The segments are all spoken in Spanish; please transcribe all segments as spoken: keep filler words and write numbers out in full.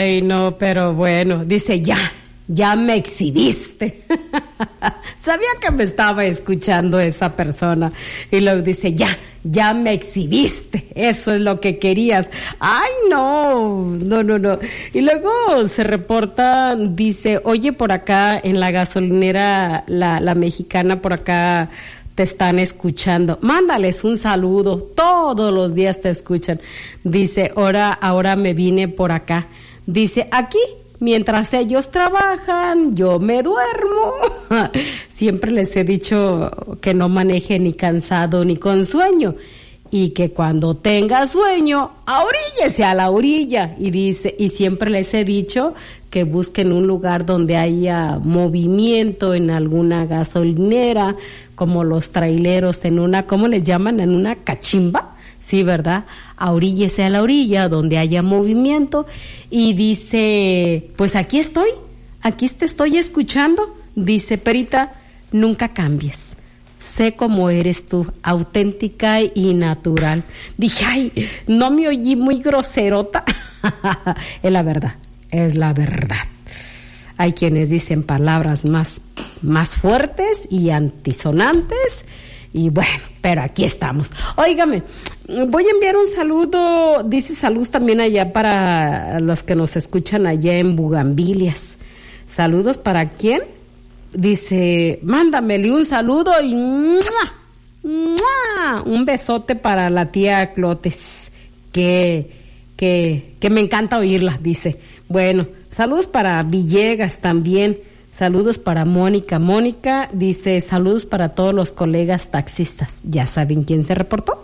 Ay, no, pero bueno, dice ya, ya me exhibiste. Sabía que me estaba escuchando esa persona y luego dice ya, ya me exhibiste, eso es lo que querías. Ay, no, no, no, no. Y luego se reporta, dice, oye, por acá en la gasolinera, la, la mexicana por acá te están escuchando. Mándales un saludo, todos los días te escuchan. Dice, ahora, ahora me vine por acá. Dice, aquí, mientras ellos trabajan, yo me duermo. Siempre les he dicho que no maneje ni cansado ni con sueño. Y que cuando tenga sueño, ahoríllese a la orilla. Y dice, y siempre les he dicho que busquen un lugar donde haya movimiento en alguna gasolinera, como los traileros en una, ¿cómo les llaman? En una cachimba. Sí, ¿verdad? Ahoríllese a la orilla donde haya movimiento. Y dice, pues aquí estoy, aquí te estoy escuchando. Dice, Perita, nunca cambies. Sé cómo eres tú, auténtica y natural. Dije, ay, no me oí muy groserota. Es la verdad, es la verdad. Hay quienes dicen palabras más, más fuertes y antisonantes. Y bueno, pero aquí estamos. Óigame, voy a enviar un saludo, dice salud también allá para los que nos escuchan allá en Bugambilias. Saludos para quién. Dice, mándamele un saludo y ¡mua! ¡mua! Un besote para la tía Clotes, que, que, que me encanta oírla, dice. Bueno, saludos para Villegas también, saludos para Mónica. Mónica dice, saludos para todos los colegas taxistas. ¿Ya saben quién se reportó?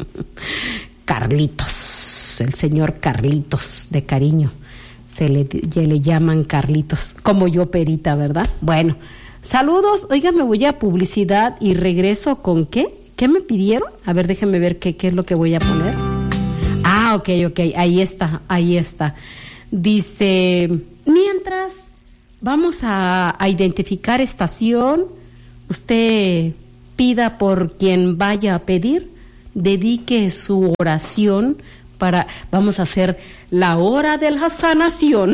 Carlitos, el señor Carlitos, de cariño. Se le, ya le llaman Carlitos, como yo, Perita, ¿verdad? Bueno, saludos. Oiga, me voy a publicidad y regreso con ¿qué? ¿Qué me pidieron? A ver, déjenme ver qué, qué es lo que voy a poner. Ah, ok, ok, ahí está, ahí está. Dice, mientras vamos a, a identificar estación, usted pida por quien vaya a pedir, dedique su oración para, vamos a hacer la hora de la sanación.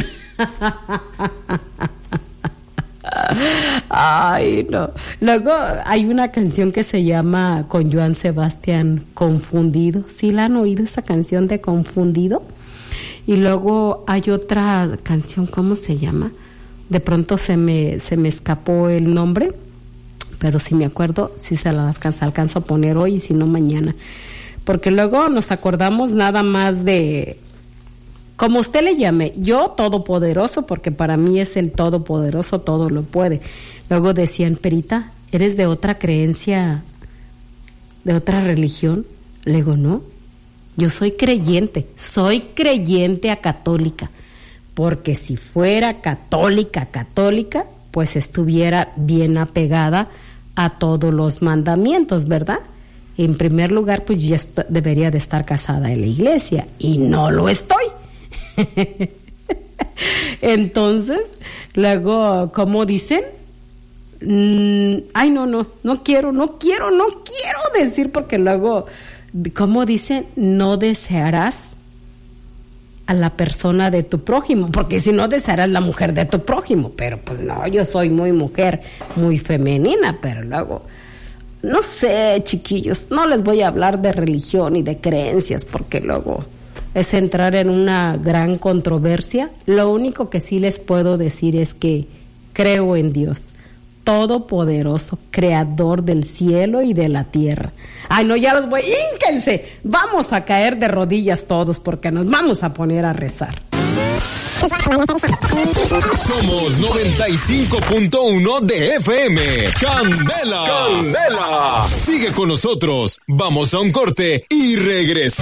Ay, no. Luego hay una canción que se llama con Joan Sebastián, Confundido. ¿Sí la han oído esa canción de Confundido? Y luego hay otra canción, ¿cómo se llama? De pronto se me, se me escapó el nombre, pero si me acuerdo, si se la alcanzo, alcanzo a poner hoy y si no mañana. Porque luego nos acordamos nada más de, como usted le llame, yo todopoderoso, porque para mí es el todopoderoso, todo lo puede. Luego decían, Perita, ¿eres de otra creencia, de otra religión? Le digo, no, yo soy creyente, soy creyente a católica, porque si fuera católica, católica, pues estuviera bien apegada a todos los mandamientos, ¿verdad? En primer lugar, pues ya est- debería de estar casada en la iglesia y no lo estoy. Entonces, luego, ¿cómo dicen? Mm, ay, no, no, no quiero, no quiero, no quiero decir porque luego, ¿cómo dicen? No desearás a la persona de tu prójimo, porque si no desearás la mujer de tu prójimo, pero pues no, yo soy muy mujer, muy femenina, pero luego... No sé, chiquillos, no les voy a hablar de religión y de creencias porque luego es entrar en una gran controversia. Lo único que sí les puedo decir es que creo en Dios, todopoderoso, creador del cielo y de la tierra. Ay, no, ya los voy, ínquense, vamos a caer de rodillas todos porque nos vamos a poner a rezar. Somos noventa y cinco punto uno de F M. Candela. Candela. Sigue con nosotros. Vamos a un corte y regresamos.